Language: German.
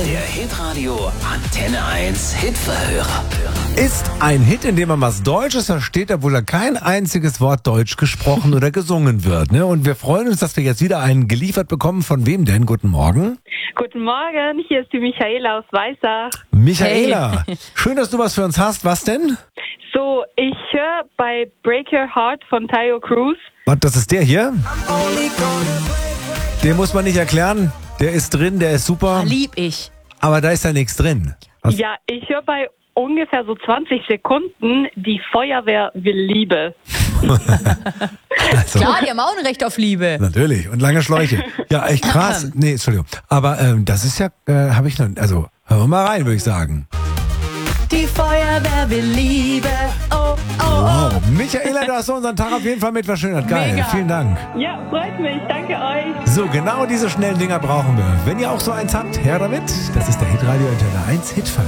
Der Hitradio Antenne 1 Hitverhörer. Ist ein Hit, in dem man was Deutsches versteht, obwohl kein einziges Wort Deutsch gesprochen oder gesungen wird. Ne? Und wir freuen uns, dass wir jetzt wieder einen geliefert bekommen. Von wem denn? Guten Morgen. Guten Morgen, hier ist die Michaela aus Weissach. Michaela, schön, dass du was für uns hast. Was denn? So, ich höre bei Break Your Heart von Tayo Cruz. Was, das ist der hier? Den muss man nicht erklären. Der ist drin, der ist super. Lieb ich. Aber da ist ja nichts drin. Was? Ja, ich höre bei ungefähr so 20 Sekunden, die Feuerwehr will Liebe. Also, Klar, die haben auch ein Recht auf Liebe. natürlich. Und lange Schläuche. Ja, echt krass. Nee, Entschuldigung. Aber das ist ja, habe ich noch, also hören wir mal rein, würde ich sagen. Die Feuerwehr will Liebe. Oh, oh, Wow. Michaela, du hast unseren Tag auf jeden Fall mit verschönert. Geil. Mega. Vielen Dank. Ja, freut mich, danke euch. So, genau diese schnellen Dinger brauchen wir. Wenn ihr auch so eins habt, her damit. Das ist der Hitradio Antenne 1 Hitfall.